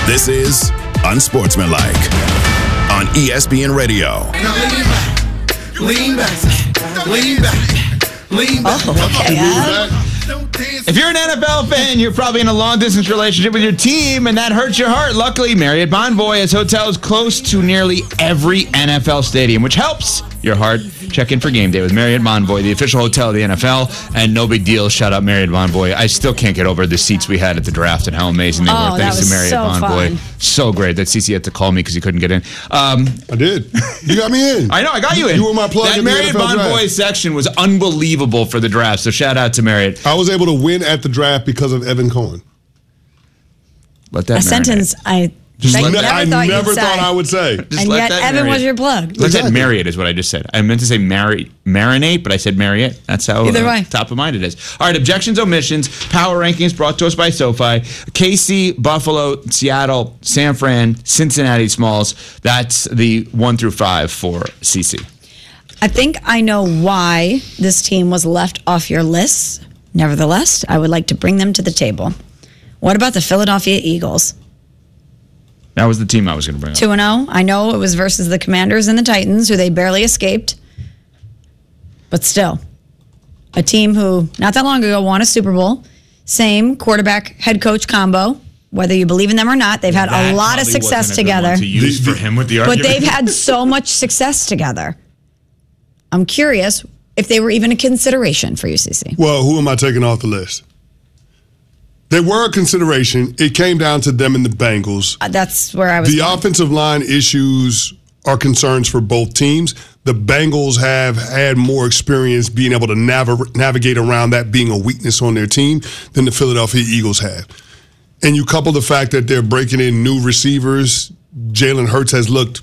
This is Unsportsmanlike on ESPN Radio. Now lean back. Oh, okay. If you're an NFL fan, you're probably in a long-distance relationship with your team, and that hurts your heart. Luckily, Marriott Bonvoy has hotels close to nearly every NFL stadium, which helps your heart. Check in for game day with Marriott Bonvoy, the official hotel of the NFL, and no big deal. Shout out Marriott Bonvoy. I still can't get over the seats we had at the draft and how amazing they were. Thanks to Marriott Bonvoy. So great that CC had to call me because he couldn't get in. I did. You got me in. I know, I got you in. You were my plug. That Marriott Bonvoy section was unbelievable for the draft, so shout out to Marriott. I was able to win at the draft because of Evan Cohen. Let that a sentence I never thought I would say. And yet Evan was your plug. Let that Marriott is what I just said. I meant to say marinate, but I said Marriott. That's how top of mind it is. All right, objections, omissions, power rankings brought to us by SoFi. KC, Buffalo, Seattle, San Fran, Cincinnati, Smalls. That's the 1 through 5 for CC. I think I know why this team was left off your list. Nevertheless, I would like to bring them to the table. What about the Philadelphia Eagles? That was the team I was going to bring up. 2-0. I know it was versus the Commanders and the Titans, who they barely escaped. But still, a team who not that long ago won a Super Bowl. Same quarterback head coach combo. Whether you believe in them or not, they've had a lot of success together. To use for him with the argument. But they've had so much success together. I'm curious if they were even a consideration for UCC. Well, who am I taking off the list? They were a consideration. It came down to them and the Bengals. That's where I was The offensive line issues are concerns for both teams. The Bengals have had more experience being able to navigate around that being a weakness on their team than the Philadelphia Eagles have. And you couple the fact that they're breaking in new receivers. Jalen Hurts has looked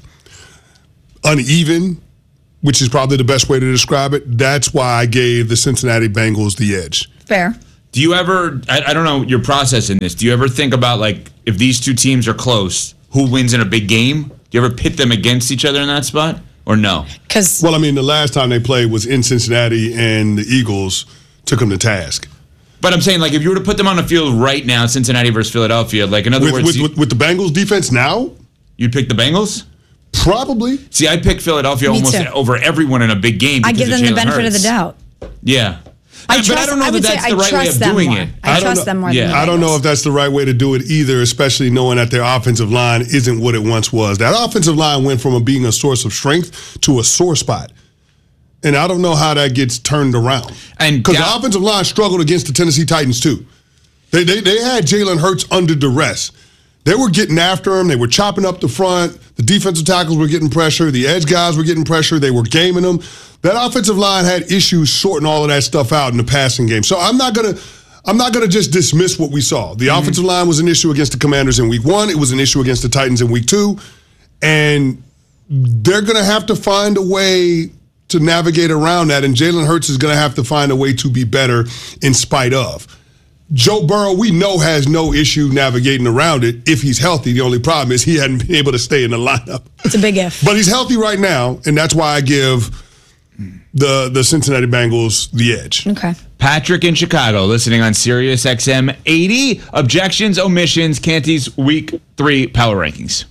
uneven, which is probably the best way to describe it. That's why I gave the Cincinnati Bengals the edge. Fair. Do you ever, I don't know your process in this, do you ever think about, like, if these two teams are close, who wins in a big game? Do you ever pit them against each other in that spot? Or no? Well, I mean, the last time they played was in Cincinnati, and the Eagles took them to task. But I'm saying, like, if you were to put them on the field right now, Cincinnati versus Philadelphia, like, in other words... With the Bengals defense now? You'd pick the Bengals? Probably. See, I pick Philadelphia almost over everyone in a big game. I give them the benefit of the doubt. Yeah. I don't know that that's the right way of doing it. I trust them more than the Bengals. I don't know if that's the right way to do it either, especially knowing that their offensive line isn't what it once was. That offensive line went from being a source of strength to a sore spot. And I don't know how that gets turned around. Because the offensive line struggled against the Tennessee Titans too. They had Jalen Hurts under duress. They were getting after him. They were chopping up the front. The defensive tackles were getting pressure. The edge guys were getting pressure. They were gaming them. That offensive line had issues sorting all of that stuff out in the passing game. So I'm not gonna just dismiss what we saw. The offensive line was an issue against the Commanders in week 1. It was an issue against the Titans in week 2. And they're gonna have to find a way to navigate around that. And Jalen Hurts is gonna have to find a way to be better in spite of. Joe Burrow, we know, has no issue navigating around it if he's healthy. The only problem is he hadn't been able to stay in the lineup. It's a big if. But he's healthy right now, and that's why I give the Cincinnati Bengals the edge. Okay. Patrick in Chicago, listening on Sirius XM 80. Objections, omissions, Canty's Week 3 Power Rankings.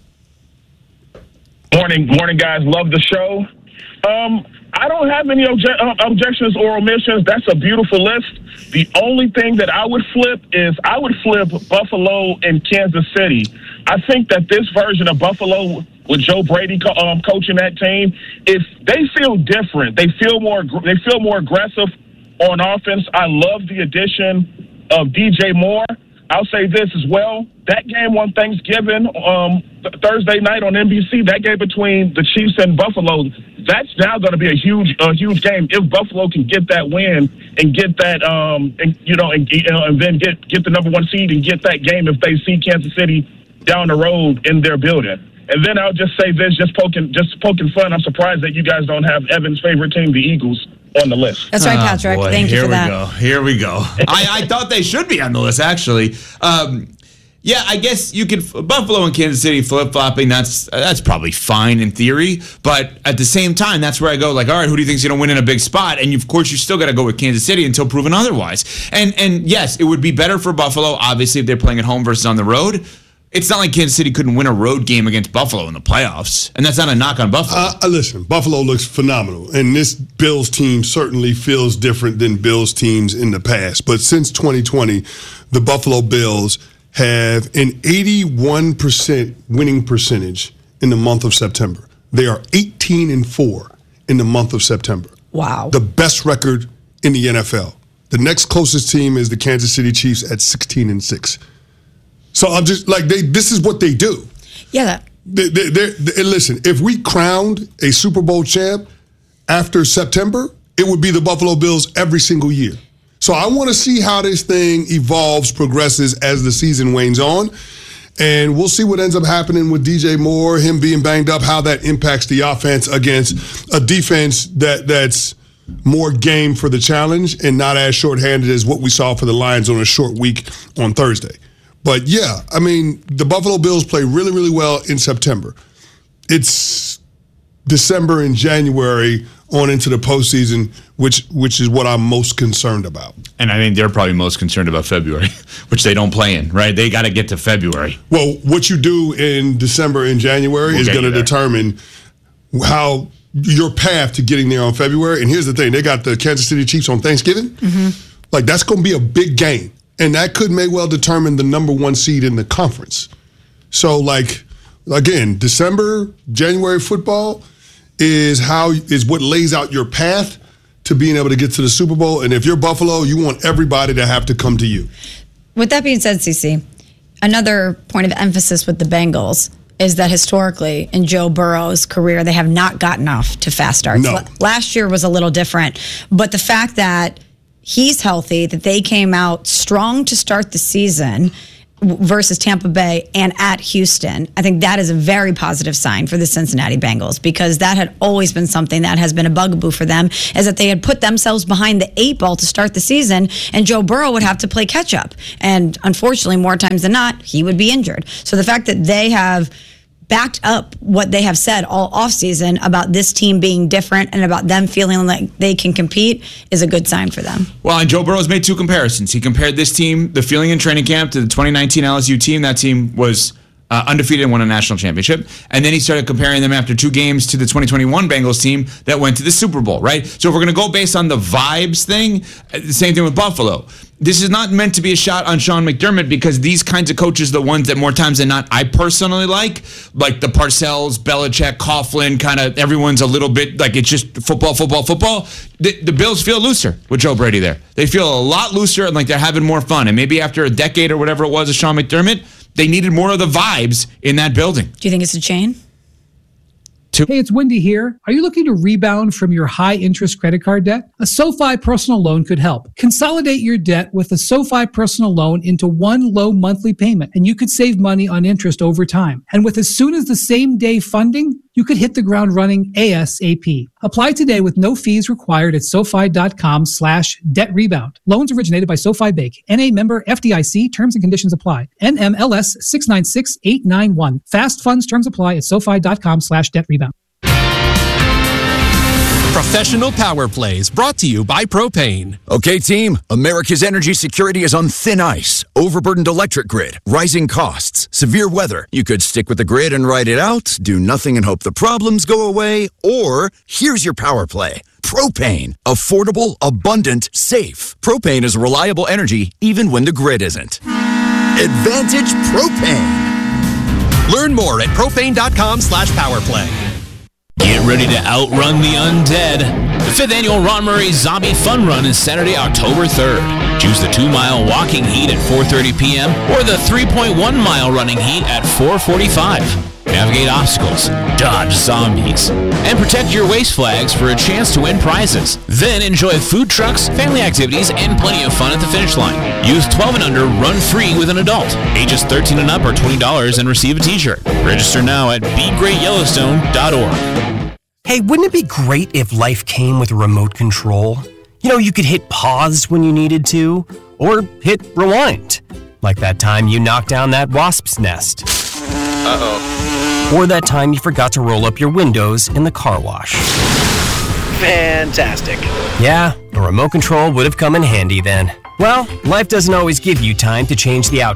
Morning, guys. Love the show. I don't have any objections or omissions. That's a beautiful list. The only thing that I would flip is I would flip Buffalo and Kansas City. I think that this version of Buffalo with Joe Brady coaching that team, if they feel different, they feel more aggressive on offense. I love the addition of DJ Moore. I'll say this as well. That game on Thanksgiving, Thursday night on NBC, that game between the Chiefs and Buffalo, that's now going to be a huge game. If Buffalo can get that win and get that, and then get the number 1 seed and get that game if they see Kansas City down the road in their building. And then I'll just say this, just poking fun. I'm surprised that you guys don't have Evan's favorite team, the Eagles, on the list. That's right, Patrick. Boy. Thank you for that. Here we go. I thought they should be on the list, actually. Yeah, I guess you could Buffalo and Kansas City flip-flopping. That's probably fine in theory, but at the same time, that's where I go. Like, all right, who do you think's going to win in a big spot? And of course, you still got to go with Kansas City until proven otherwise. And yes, it would be better for Buffalo, obviously, if they're playing at home versus on the road. it's not like Kansas City couldn't win a road game against Buffalo in the playoffs. And that's not a knock on Buffalo. Listen, Buffalo looks phenomenal. And this Bills team certainly feels different than Bills teams in the past. But since 2020, the Buffalo Bills have an 81% winning percentage in the month of September. They are 18-4 in the month of September. Wow. The best record in the NFL. The next closest team is the Kansas City Chiefs at 16-6. So I'm just like, this is what they do. Yeah. Listen, if we crowned a Super Bowl champ after September, it would be the Buffalo Bills every single year. So I want to see how this thing evolves, progresses as the season wanes on. And we'll see what ends up happening with DJ Moore, him being banged up, how that impacts the offense against a defense that's more game for the challenge and not as shorthanded as what we saw for the Lions on a short week on Thursday. But yeah, I mean, the Buffalo Bills play really, really well in September. It's December and January on into the postseason, which is what I'm most concerned about. And I think they're probably most concerned about February, which they don't play in, right? They got to get to February. Well, what you do in December and January is going to determine how your path to getting there on February. And here's the thing. They got the Kansas City Chiefs on Thanksgiving. Mm-hmm. Like, that's going to be a big game. And that could may well determine the number one seed in the conference. So, like, again, December, January football is what lays out your path to being able to get to the Super Bowl. And if you're Buffalo, you want everybody to have to come to you. With that being said, CC, another point of emphasis with the Bengals is that historically in Joe Burrow's career, they have not gotten off to fast starts. No. Last year was a little different. But the fact that he's healthy, that they came out strong to start the season versus Tampa Bay and at Houston, I think that is a very positive sign for the Cincinnati Bengals, because that had always been something that has been a bugaboo for them, is that they had put themselves behind the 8 ball to start the season, and Joe Burrow would have to play catch up. And unfortunately, more times than not, he would be injured. So the fact that they have backed up what they have said all offseason about this team being different and about them feeling like they can compete is a good sign for them. Well, and Joe Burrow's made 2 comparisons. He compared this team, the feeling in training camp, to the 2019 LSU team. That team was undefeated and won a national championship. And then he started comparing them after 2 games to the 2021 Bengals team that went to the Super Bowl, right? So if we're going to go based on the vibes thing, the same thing with Buffalo. This is not meant to be a shot on Sean McDermott, because these kinds of coaches, the ones that more times than not I personally like the Parcells, Belichick, Coughlin, kind of everyone's a little bit like it's just football. The Bills feel looser with Joe Brady there. They feel a lot looser and like they're having more fun. And maybe after a decade or whatever it was of Sean McDermott, they needed more of the vibes in that building. Do you think it's a chain? Hey, it's Wendy here. Are you looking to rebound from your high-interest credit card debt? A SoFi personal loan could help. Consolidate your debt with a SoFi personal loan into one low monthly payment, and you could save money on interest over time. And with as soon as the same day funding, you could hit the ground running ASAP. Apply today with no fees required at SoFi.com/debt rebound. Loans originated by SoFi Bank. NA member FDIC. Terms and conditions apply. NMLS 696891. Fast funds terms apply at SoFi.com/debt rebound. Professional Power Plays brought to you by Propane. Okay, team, America's energy security is on thin ice. Overburdened electric grid, rising costs, severe weather. You could stick with the grid and ride it out, do nothing and hope the problems go away, or here's your power play. Propane. Affordable, abundant, safe. Propane is reliable energy even when the grid isn't. Advantage Propane. Learn more at propane.com/powerplay. Get ready to outrun the undead. The 5th annual Ron Murray Zombie Fun Run is Saturday, October 3rd. Choose the 2-mile walking heat at 4:30 p.m. or the 3.1-mile running heat at 4:45. Navigate obstacles, dodge zombies, and protect your waste flags for a chance to win prizes. Then enjoy food trucks, family activities, and plenty of fun at the finish line. Youth 12 and under run free with an adult. Ages 13 and up are $20 and receive a t-shirt. Register now at BeGreatYellowstone.org. Hey, wouldn't it be great if life came with a remote control? You know, you could hit pause when you needed to, or hit rewind. Like that time you knocked down that wasp's nest. Uh-oh. Or that time you forgot to roll up your windows in the car wash. Fantastic. Yeah, a remote control would have come in handy then. Well, life doesn't always give you time to change the outcome.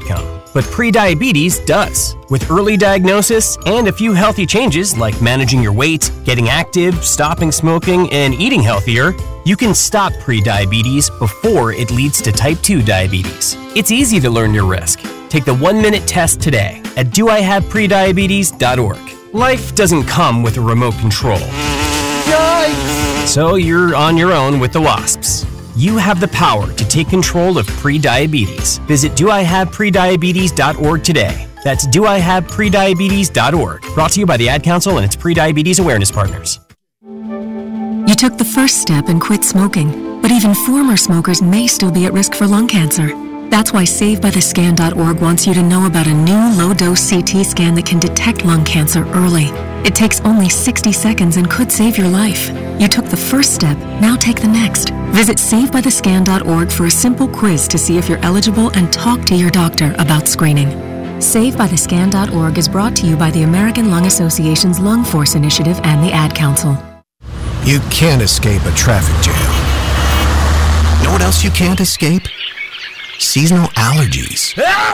but prediabetes does. With early diagnosis and a few healthy changes like managing your weight, getting active, stopping smoking, and eating healthier, you can stop prediabetes before it leads to type 2 diabetes. It's easy to learn your risk. Take the 1-minute test today at doihaveprediabetes.org. Life doesn't come with a remote control. Yikes! So you're on your own with the wasps. You have the power to take control of prediabetes. Visit doihaveprediabetes.org today. That's doihaveprediabetes.org. Brought to you by the Ad Council and its Prediabetes Awareness Partners. You took the first step and quit smoking, but even former smokers may still be at risk for lung cancer. That's why SaveByTheScan.org wants you to know about a new low-dose CT scan that can detect lung cancer early. It takes only 60 seconds and could save your life. You took the first step, now take the next. Visit SaveByTheScan.org for a simple quiz to see if you're eligible and talk to your doctor about screening. SaveByTheScan.org is brought to you by the American Lung Association's Lung Force Initiative and the Ad Council. You can't escape a traffic jam. Know what else you can't escape? Seasonal allergies.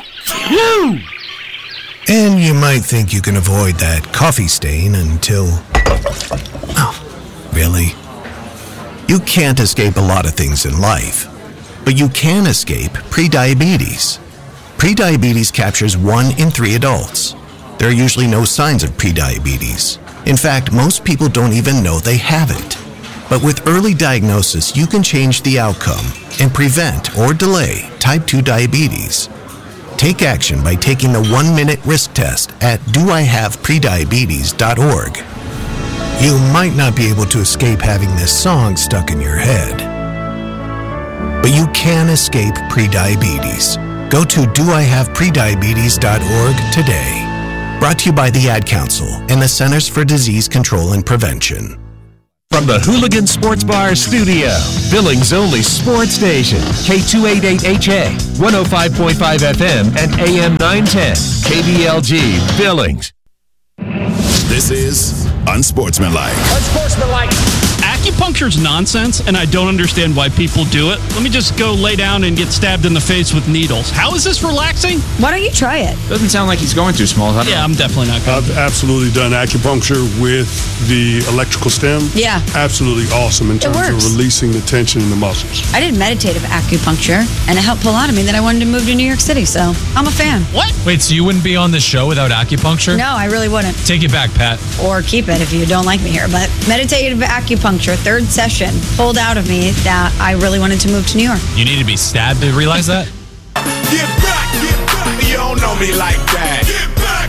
And you might think you can avoid that coffee stain until... Oh, really? You can't escape a lot of things in life, but you can escape prediabetes. Prediabetes captures 1 in 3 adults. There are usually no signs of prediabetes. In fact, most people don't even know they have it. But with early diagnosis, you can change the outcome and prevent or delay type 2 diabetes. Take action by taking the 1-minute risk test at doihaveprediabetes.org. You might not be able to escape having this song stuck in your head, but you can escape prediabetes. Go to doihaveprediabetes.org today. Brought to you by the Ad Council and the Centers for Disease Control and Prevention. From the Hooligan Sports Bar studio, Billings' only sports station, K288HA, 105.5 FM and AM 910, KBLG, Billings. This is Unsportsmanlike. Unsportsmanlike. Acupuncture's nonsense, and I don't understand why people do it. Let me just go lay down and get stabbed in the face with needles. How is this relaxing? Why don't you try it? Doesn't sound like he's going too small. Yeah, I'm definitely not going. I've absolutely done acupuncture with the electrical stem. Yeah. Absolutely awesome in terms of releasing the tension in the muscles. I did meditative acupuncture, and it helped pull out of me that I wanted to move to New York City, so I'm a fan. What? Wait, so you wouldn't be on the show without acupuncture? No, I really wouldn't. Take it back, Pat. Or keep it if you don't like me here. But meditative acupuncture, 3rd session, pulled out of me that I really wanted to move to New York. You need to be stabbed to realize that? Get back, you don't know me like that. Get back,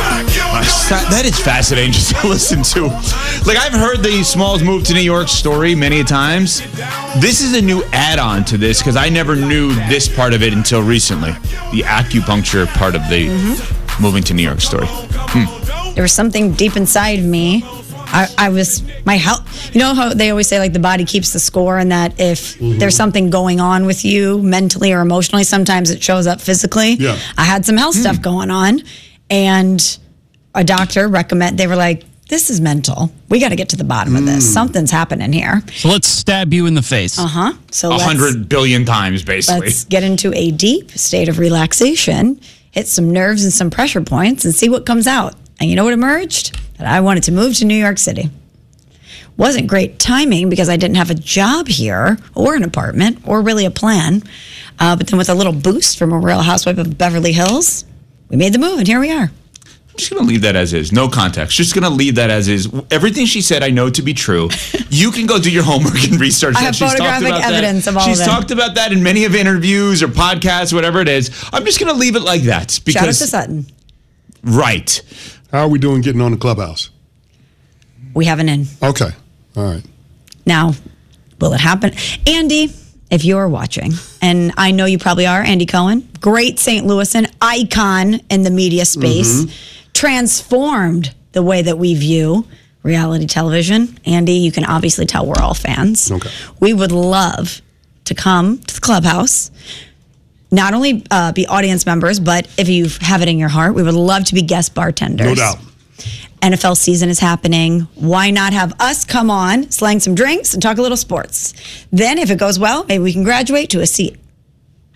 That is fascinating just to listen to. Like, I've heard the Smalls move to New York story many times. This is a new add-on to this because I never knew this part of it until recently. The acupuncture part of the moving to New York story. There was something deep inside me. I was, my health, you know how they always say like the body keeps the score, and that if there's something going on with you mentally or emotionally, sometimes it shows up physically. Yeah. I had some health stuff going on, and a doctor they were like, this is mental. We got to get to the bottom of this. Something's happening here. So let's stab you in the face. So 100 billion times, basically. Let's get into a deep state of relaxation, hit some nerves and some pressure points, and see what comes out. And you know what emerged? That I wanted to move to New York City. Wasn't great timing because I didn't have a job here or an apartment or really a plan. But then with a little boost from a Real Housewife of Beverly Hills, we made the move, and here we are. I'm just going to leave that as is. No context. Just going to leave that as is. Everything she said, I know to be true. You can go do your homework and research that. I have photographic evidence of all of that. She's talked about that in many of interviews or podcasts, whatever it is. I'm just going to leave it like that. Because, shout out to Sutton. Right. How are we doing getting on the Clubhouse? We have an in. Okay. All right. Now, will it happen? Andy, if you're watching, and I know you probably are, Andy Cohen, great St. Louisan, icon in the media space, transformed the way that we view reality television. Andy, you can obviously tell we're all fans. Okay. We would love to come to the Clubhouse. Not only be audience members, but if you have it in your heart, we would love to be guest bartenders. No doubt. NFL season is happening. Why not have us come on, slang some drinks, and talk a little sports? Then, if it goes well, maybe we can graduate to a seat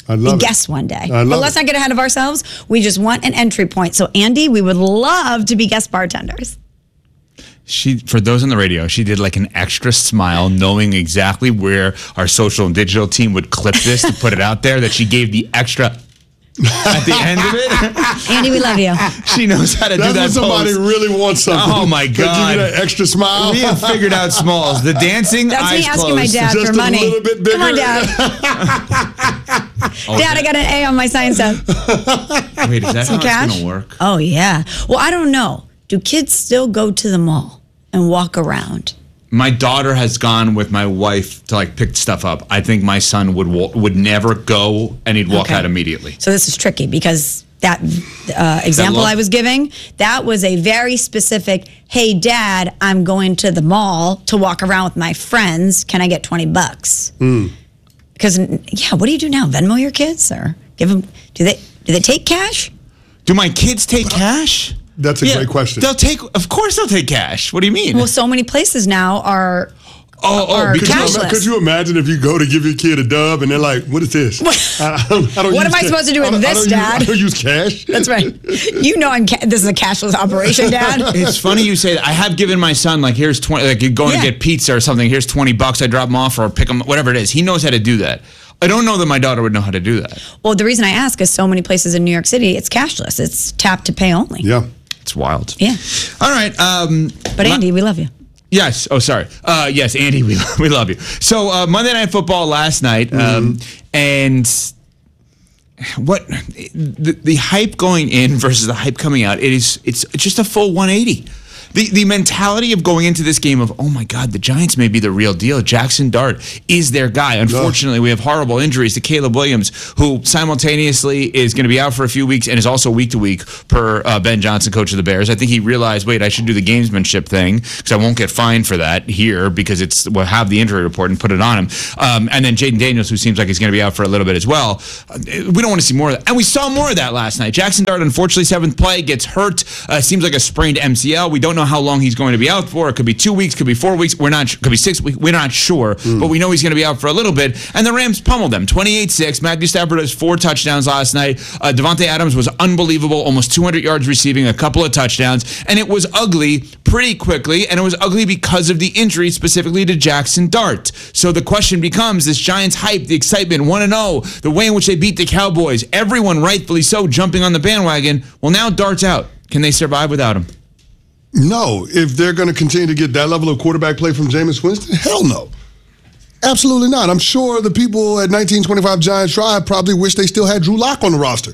be guests one day. But let's not get ahead of ourselves. We just want an entry point. So, Andy, we would love to be guest bartenders. For those on the radio, she did like an extra smile, knowing exactly where our social and digital team would clip this to put it out there, that she gave the extra at the end of it. Andy, we love you. She knows how to do that. That's when somebody really wants something. Oh, my God. They give you that extra smile. We have figured out smalls. The dancing, That's eyes me asking closed. my dad Just for a money. little bit bigger. Come on, Dad. Dad, I got an A on my science test. Wait, is that Some how cash? it's going to work? Oh, yeah. Well, I don't know. Do kids still go to the mall and walk around? My daughter has gone with my wife to like pick stuff up. I think my son would never go, and he'd walk out immediately. So this is tricky because that example I was giving, that was a very specific, hey, Dad, I'm going to the mall to walk around with my friends. Can I get $20? Because, what do you do now? Venmo your kids or give them, do they take cash? Do my kids take cash? That's a great question. Of course they'll take cash. What do you mean? Well, so many places now are cashless. Could you imagine if you go to give your kid a dub and they're like, what is this? I don't What am I supposed to do with this, Dad? I don't use cash. That's right. You know this is a cashless operation, Dad. It's funny you say that. I have given my son, like, here's 20, like, you go and get pizza or something, here's $20, I drop him off or pick him, whatever it is. He knows how to do that. I don't know that my daughter would know how to do that. Well, the reason I ask is so many places in New York City, it's cashless. It's tap to pay only. Yeah. It's wild. Yeah. All right. But Andy, we love you. Yes. Oh, sorry. Yes, Andy, we love you. So Monday Night Football last night, and what the hype going in versus the hype coming out, it's just a full 180. The mentality of going into this game of, oh my God, the Giants may be the real deal. Jackson Dart is their guy. Unfortunately, we have horrible injuries to Caleb Williams, who simultaneously is going to be out for a few weeks and is also week to week per Ben Johnson, coach of the Bears. I think he realized, wait, I should do the gamesmanship thing because I won't get fined for that here because we'll have the injury report and put it on him. And then Jaden Daniels, who seems like he's going to be out for a little bit as well. We don't want to see more of that. And we saw more of that last night. Jackson Dart, unfortunately, seventh play, gets hurt. Seems like a sprained MCL. We don't know how long he's going to be out for. It could be 2 weeks, could be 4 weeks. Could be 6 weeks. We're not sure, but we know he's going to be out for a little bit. And the Rams pummeled them 28-6. Matthew Stafford has 4 touchdowns last night. Devontae Adams was unbelievable, almost 200 yards receiving, a couple of touchdowns, and it was ugly pretty quickly, and it was ugly because of the injury, specifically to Jackson Dart. So the question becomes, this Giants hype, the excitement, 1-0, the way in which they beat the Cowboys, everyone rightfully so jumping on the bandwagon. Well, now Dart's out. Can they survive without him? No. If they're going to continue to get that level of quarterback play from Jameis Winston, hell no. Absolutely not. I'm sure the people at 1925 Giants Drive probably wish they still had Drew Lock on the roster.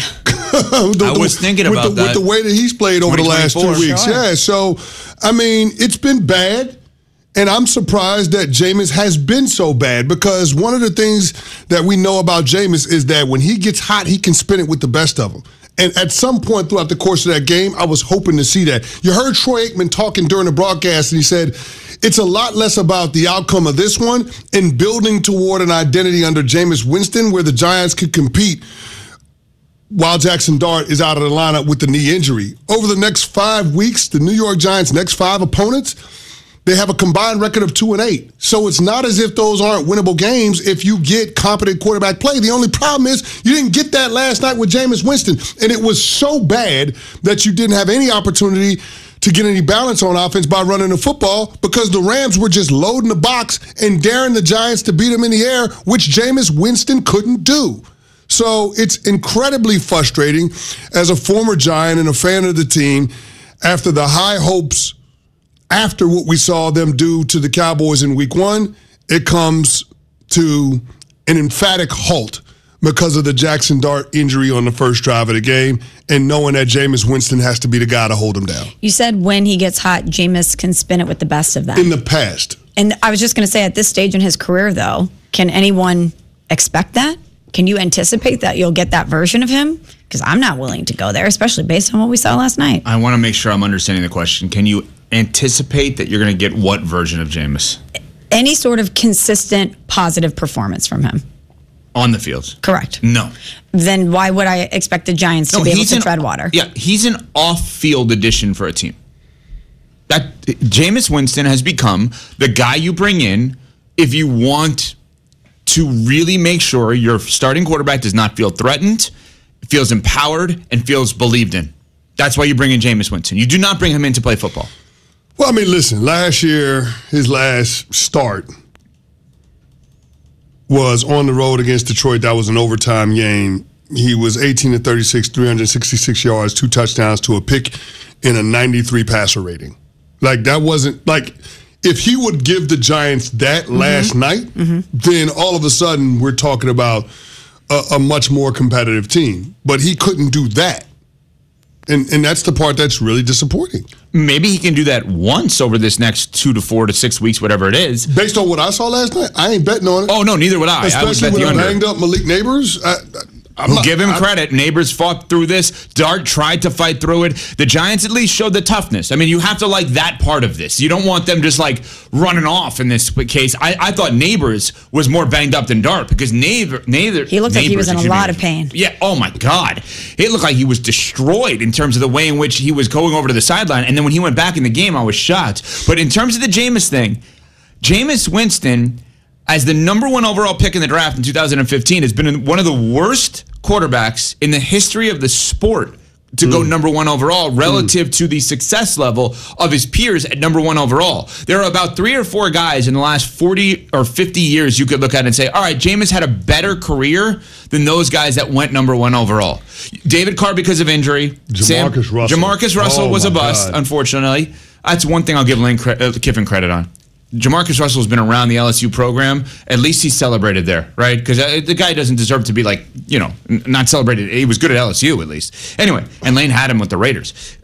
I was thinking about that. With the way that he's played over the last 2 weeks. Sure. Yeah, so, I mean, it's been bad. And I'm surprised that Jameis has been so bad because one of the things that we know about Jameis is that when he gets hot, he can spin it with the best of them. And at some point throughout the course of that game, I was hoping to see that. You heard Troy Aikman talking during the broadcast, and he said, it's a lot less about the outcome of this one and building toward an identity under Jameis Winston where the Giants could compete while Jackson Dart is out of the lineup with the knee injury. Over the next 5 weeks, the New York Giants' next 5 opponents, they have a combined record of 2-8. So it's not as if those aren't winnable games if you get competent quarterback play. The only problem is you didn't get that last night with Jameis Winston. And it was so bad that you didn't have any opportunity to get any balance on offense by running the football because the Rams were just loading the box and daring the Giants to beat them in the air, which Jameis Winston couldn't do. So it's incredibly frustrating as a former Giant and a fan of the team after the high hopes. After what we saw them do to the Cowboys in week 1, it comes to an emphatic halt because of the Jackson Dart injury on the first drive of the game and knowing that Jameis Winston has to be the guy to hold him down. You said when he gets hot, Jameis can spin it with the best of them. In the past. And I was just going to say, at this stage in his career, though, can anyone expect that? Can you anticipate that you'll get that version of him? Because I'm not willing to go there, especially based on what we saw last night. I want to make sure I'm understanding the question. Can you anticipate that you're going to get what version of Jameis? Any sort of consistent positive performance from him. On the field? Correct. No. Then why would I expect the Giants to be able to tread water? Yeah, he's an off-field addition for a team. Jameis Winston has become the guy you bring in if you want to really make sure your starting quarterback does not feel threatened, feels empowered, and feels believed in. That's why you bring in Jameis Winston. You do not bring him in to play football. Well, I mean, listen, last year, his last start was on the road against Detroit. That was an overtime game. He was 18 to 36, 366 yards, 2 touchdowns to a pick in a 93 passer rating. Like, that wasn't, like, if he would give the Giants that last night, then all of a sudden we're talking about a much more competitive team. But he couldn't do that. And that's the part that's really disappointing. Maybe he can do that once over this next 2 to 4 to 6 weeks, whatever it is. Based on what I saw last night, I ain't betting on it. Oh, no, neither would I. Especially when I banged up Malik Neighbors. Give him credit. Neighbors fought through this. Dart tried to fight through it. The Giants at least showed the toughness. I mean, you have to like that part of this. You don't want them just like running off in this case. I thought Neighbors was more banged up than Dart because he looked like he was in a lot of pain. Yeah. Oh my God. It looked like he was destroyed in terms of the way in which he was going over to the sideline. And then when he went back in the game, I was shocked. But in terms of the Jameis thing, Jameis Winston, as the number 1 overall pick in the draft in 2015, has been one of the worst quarterbacks in the history of the sport to go number 1 overall relative to the success level of his peers at number 1 overall. There are about 3 or 4 guys in the last 40 or 50 years you could look at and say, all right, Jameis had a better career than those guys that went number 1 overall. David Carr because of injury. Jamarcus Russell was a bust, unfortunately. That's one thing I'll give Lane Kiffin credit on. Jamarcus Russell has been around the LSU program. At least he's celebrated there, right? Because the guy doesn't deserve to be not celebrated. He was good at LSU at least. Anyway, and Lane had him with the Raiders.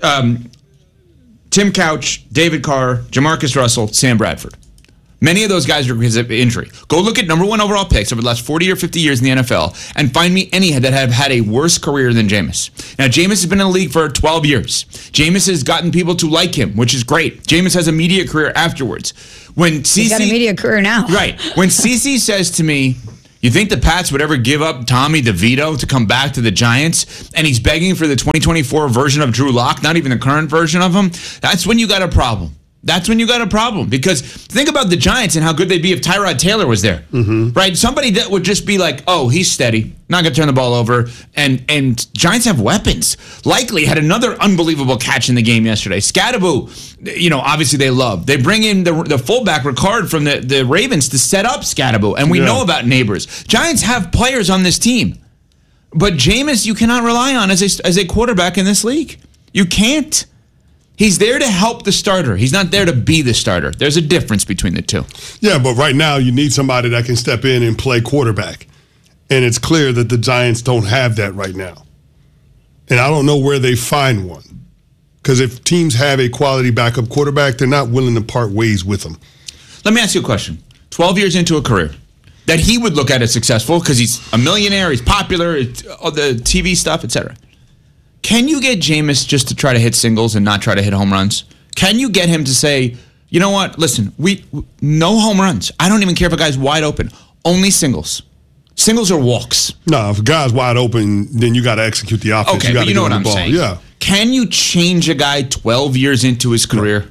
Tim Couch, David Carr, Jamarcus Russell, Sam Bradford. Many of those guys are because of injury. Go look at number 1 overall picks over the last 40 or 50 years in the NFL and find me any that have had a worse career than Jameis. Now, Jameis has been in the league for 12 years. Jameis has gotten people to like him, which is great. Jameis has a media career afterwards. He's got a media career now. Right. When CeCe says to me, you think the Pats would ever give up Tommy DeVito to come back to the Giants? And he's begging for the 2024 version of Drew Lock, not even the current version of him. That's when you got a problem. That's when you got a problem. Because think about the Giants and how good they'd be if Tyrod Taylor was there. Right? Somebody that would just be like, oh, he's steady, not going to turn the ball over. And Giants have weapons. Likely had another unbelievable catch in the game yesterday. Scatterbo, obviously they love. They bring in the fullback, Ricard, from the Ravens to set up Scatterbo. And we know about Neighbors. Giants have players on this team. But Jameis, you cannot rely on as a quarterback in this league. You can't. He's there to help the starter. He's not there to be the starter. There's a difference between the two. Yeah, but right now you need somebody that can step in and play quarterback. And it's clear that the Giants don't have that right now. And I don't know where they find one. Because if teams have a quality backup quarterback, they're not willing to part ways with them. Let me ask you a question. 12 years into a career that he would look at as successful because he's a millionaire, he's popular, all the TV stuff, etc. Can you get Jameis just to try to hit singles and not try to hit home runs? Can you get him to say, you know what, listen, no home runs. I don't even care if a guy's wide open. Only singles. Singles or walks. No, if a guy's wide open, then you got to execute the offense. Okay, you know what I'm ball. saying. Yeah. Can you change a guy 12 years into his career?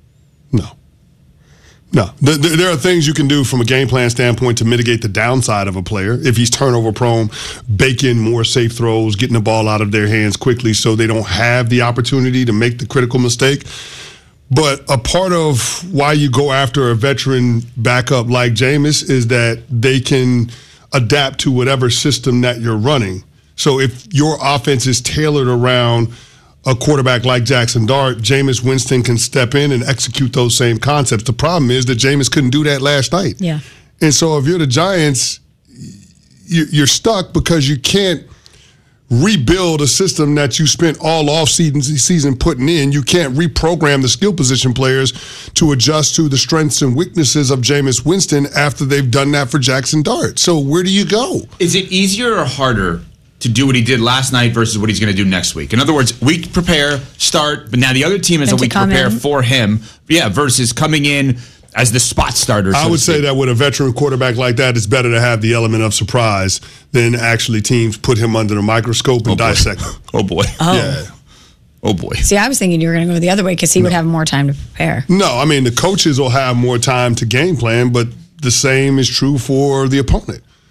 No. There are things you can do from a game plan standpoint to mitigate the downside of a player. If he's turnover prone, bake in more safe throws, getting the ball out of their hands quickly so they don't have the opportunity to make the critical mistake. But a part of why you go after a veteran backup like Jameis is that they can adapt to whatever system that you're running. So if your offense is tailored around a quarterback like Jackson Dart, Jameis Winston can step in and execute those same concepts. The problem is that Jameis couldn't do that last night. Yeah. And so if you're the Giants, you're stuck because you can't rebuild a system that you spent all off-season putting in. You can't reprogram the skill position players to adjust to the strengths and weaknesses of Jameis Winston after they've done that for Jackson Dart. So where do you go? Is it easier or harder to do what he did last night versus what he's going to do next week? In other words, week prepare, start, but now the other team is a week prepare for him. Yeah, versus coming in as the spot starter. I would say that with a veteran quarterback like that, it's better to have the element of surprise than actually teams put him under the microscope and dissect him. Oh, boy. Oh. Yeah. Oh, boy. See, I was thinking you were going to go the other way because he would have more time to prepare. No, I mean, the coaches will have more time to game plan, but the same is true for the opponent.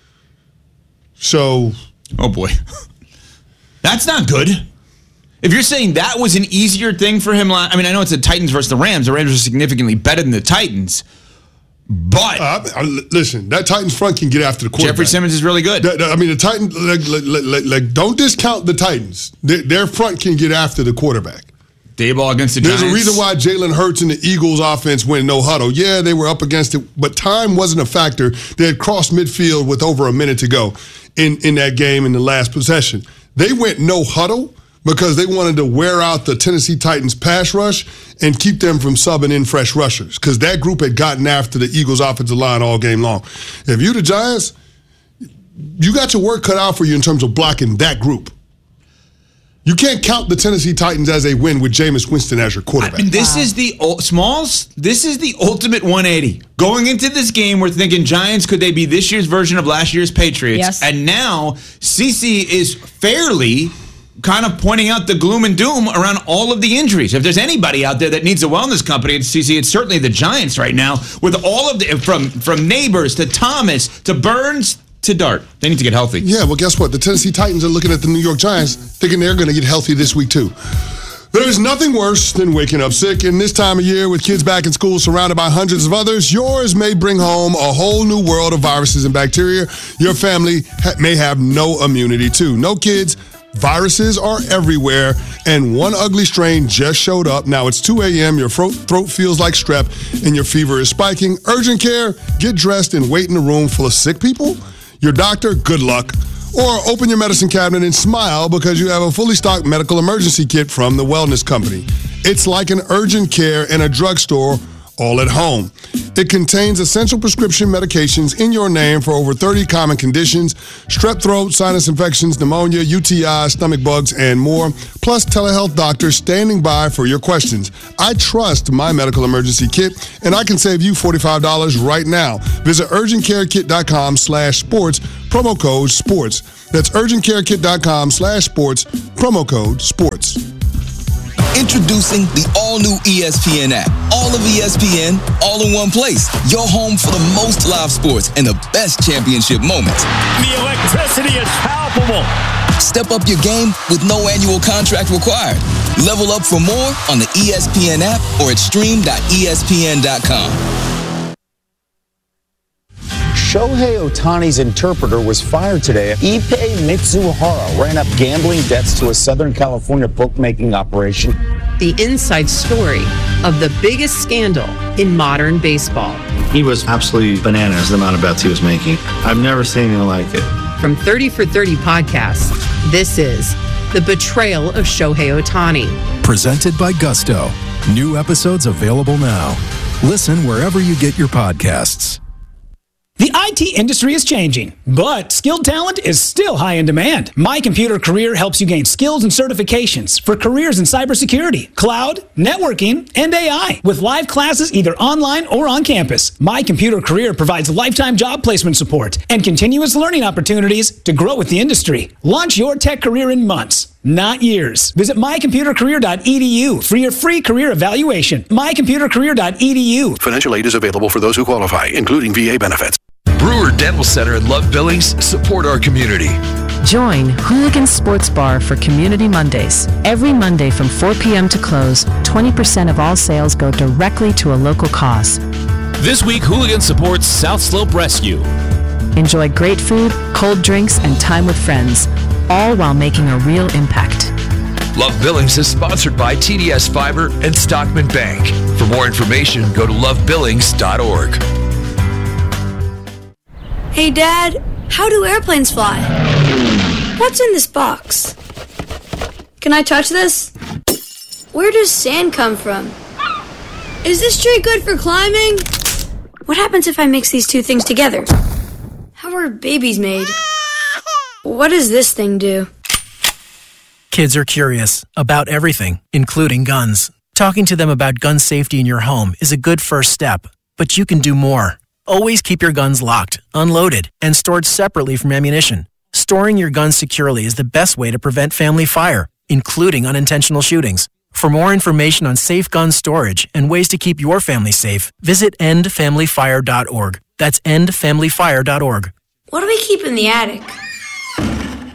So, oh boy, that's not good. If you're saying that was an easier thing for him, I mean, I know it's the Titans versus the Rams. The Rams are significantly better than the Titans. But listen, that Titans front can get after the quarterback. Jeffrey Simmons is really good. I mean, the Titans, like don't discount the Titans. Their front can get after the quarterback. Dayball against the Giants. There's a reason why Jalen Hurts and the Eagles offense went no huddle. Yeah, they were up against it, but time wasn't a factor. They had crossed midfield with over a minute to go in that game in the last possession. They went no huddle because they wanted to wear out the Tennessee Titans pass rush and keep them from subbing in fresh rushers because that group had gotten after the Eagles offensive line all game long. If you the Giants, you got your work cut out for you in terms of blocking that group. You can't count the Tennessee Titans as a win with Jameis Winston as your quarterback. I mean, this is the Smalls. This is the ultimate 180. Going into this game, we're thinking Giants. Could they be this year's version of last year's Patriots? Yes. And now CC is fairly kind of pointing out the gloom and doom around all of the injuries. If there's anybody out there that needs a wellness company, it's CC. It's certainly the Giants right now with all of the from Neighbors to Thomas to Burns to Dart. They need to get healthy. Yeah, well, guess what? The Tennessee Titans are looking at the New York Giants thinking they're going to get healthy this week, too. There's nothing worse than waking up sick. And this time of year, with kids back in school surrounded by hundreds of others, yours may bring home a whole new world of viruses and bacteria your family may have no immunity to. No, kids. Viruses are everywhere, and one ugly strain just showed up. Now it's 2 a.m., your throat feels like strep, and your fever is spiking. Urgent care, get dressed and wait in a room full of sick people? Your doctor, good luck. Or open your medicine cabinet and smile because you have a fully stocked medical emergency kit from the Wellness Company. It's like an urgent care in a drugstore all at home. It contains essential prescription medications in your name for over 30 common conditions: strep throat, sinus infections, pneumonia, UTI, stomach bugs, and more, plus telehealth doctors standing by for your questions. I trust my medical emergency kit, and I can save you $45 right now. Visit urgentcarekit.com/sports, promo code sports. That's urgentcarekit.com/sports, promo code sports. Introducing the all-new ESPN app. All of ESPN, all in one place. Your home for the most live sports and the best championship moments. The electricity is palpable. Step up your game with no annual contract required. Level up for more on the ESPN app or at stream.espn.com. Shohei Ohtani's interpreter was fired today. Ippei Mitsuhara ran up gambling debts to a Southern California bookmaking operation. The inside story of the biggest scandal in modern baseball. He was absolutely bananas, the amount of bets he was making. I've never seen anything like it. From 30 for 30 podcasts, this is The Betrayal of Shohei Ohtani. Presented by Gusto. New episodes available now. Listen wherever you get your podcasts. The IT industry is changing, but skilled talent is still high in demand. My Computer Career helps you gain skills and certifications for careers in cybersecurity, cloud, networking, and AI. With live classes either online or on campus, My Computer Career provides lifetime job placement support and continuous learning opportunities to grow with the industry. Launch your tech career in months, not years. Visit mycomputercareer.edu for your free career evaluation. mycomputercareer.edu. Financial aid is available for those who qualify, including VA benefits. Brewer Dental Center and Love Billings support our community. Join Hooligan Sports Bar for Community Mondays. Every Monday from 4 p.m. to close, 20% of all sales go directly to a local cause. This week, Hooligan supports South Slope Rescue. Enjoy great food, cold drinks, and time with friends, all while making a real impact. Love Billings is sponsored by TDS Fiber and Stockman Bank. For more information, go to lovebillings.org. Hey, Dad, how do airplanes fly? What's in this box? Can I touch this? Where does sand come from? Is this tree good for climbing? What happens if I mix these two things together? How are babies made? What does this thing do? Kids are curious about everything, including guns. Talking to them about gun safety in your home is a good first step, but you can do more. Always keep your guns locked, unloaded, and stored separately from ammunition. Storing your guns securely is the best way to prevent family fire, including unintentional shootings. For more information on safe gun storage and ways to keep your family safe, visit endfamilyfire.org. That's endfamilyfire.org. What do we keep in the attic?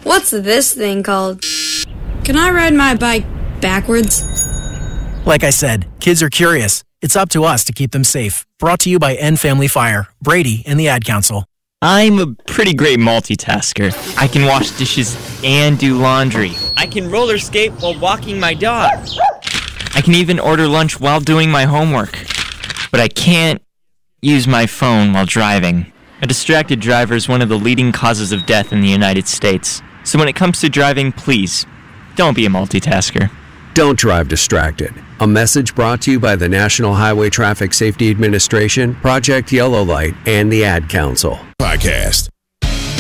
What's this thing called? Can I ride my bike backwards? Like I said, kids are curious. It's up to us to keep them safe. Brought to you by End Family Fire, Brady, and the Ad Council. I'm a pretty great multitasker. I can wash dishes and do laundry. I can roller skate while walking my dog. I can even order lunch while doing my homework. But I can't use my phone while driving. A distracted driver is one of the leading causes of death in the United States. So when it comes to driving, please, don't be a multitasker. Don't drive distracted. A message brought to you by the National Highway Traffic Safety Administration, Project Yellow Light, and the Ad Council. Podcast.